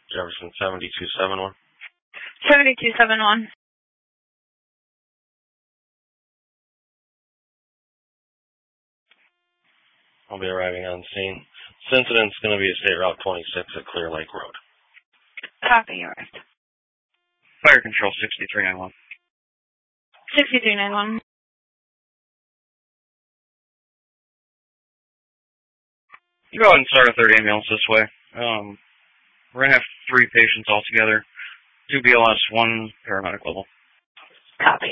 Jefferson 7271. 7271. I'll be arriving on scene. This incident's going to be at State Route 26 at Clear Lake Road. Copy, arrived. Fire Control 6391. 6391. You go ahead and start a third ambulance this way. We're going to have 3 patients altogether. 2 BLS, 1 paramedic level. Copy.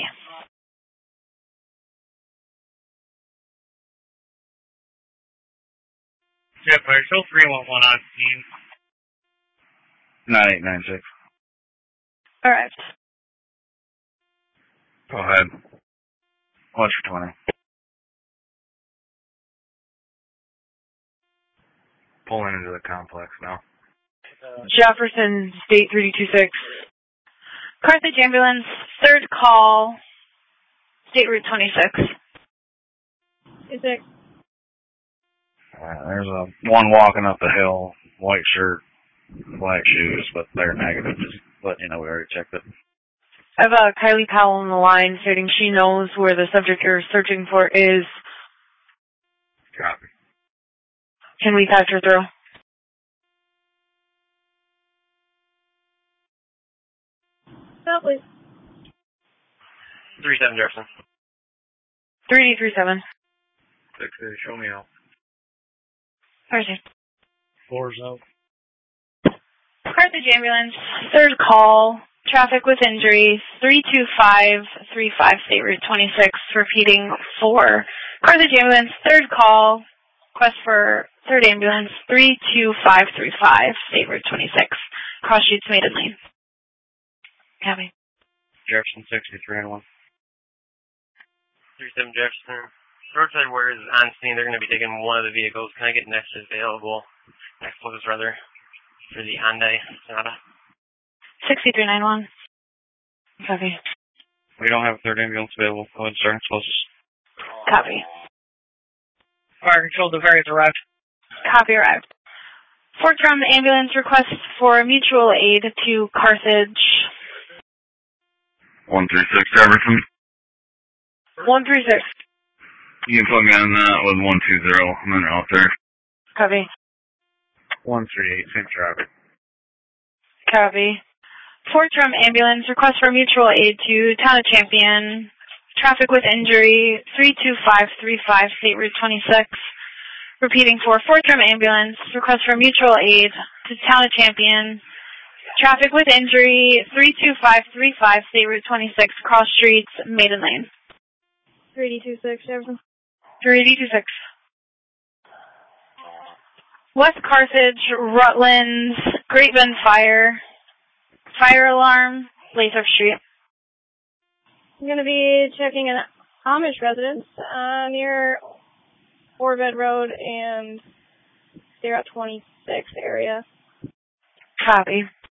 Yeah, Fire Control 311 on scene. 9896. Arrived. Go ahead. Watch for 20. Pulling into the complex now. Jefferson, State 3226. Carthage Ambulance, third call, State Route 26. 26. There's one walking up the hill, white shirt, black shoes, but they're negative. Just letting you know we already checked it. I have Kylie Powell on the line stating she knows where the subject you're searching for is. Copy. Can we patch her through? No, please. 37 Jefferson. 3D37. 6, show me out. Carthage. 4's out. Carthage Ambulance, third call, traffic with injury, 32535 State Route 26, repeating 4. Carthage Ambulance, third call, request for third ambulance, 32535 State Route 26, cross streets Maiden Lane. Copy. Jefferson 6391. 37 Jefferson. Roadside warriors on scene. They're going to be taking one of the vehicles. Can I get next available? Next focus, rather, for the Hyundai Sonata. 6391. Copy. We don't have a third ambulance available. Go ahead and start closest. Copy. Fire Control, the various arrived. Copy, arrived. Fort Drum Ambulance requests for mutual aid to Carthage. 136 Jefferson. 136. You can plug me on that with 120. I'm in out there. Copy. 138, same traffic. Copy. Fort Drum Ambulance requests for mutual aid to Town of Champion. Traffic with injury, 32535 State Route 26. Repeating for Fort Drum Ambulance request for mutual aid to Town of Champion. Traffic with injury, 32535 State Route 26, cross streets, Maiden Lane. 3D26, Jefferson. 3D26. West Carthage, Rutland, Great Bend Fire. Fire alarm, Lathrop Street. I'm going to be checking an Amish residence near Orbed Road and State Route 26 area. Copy.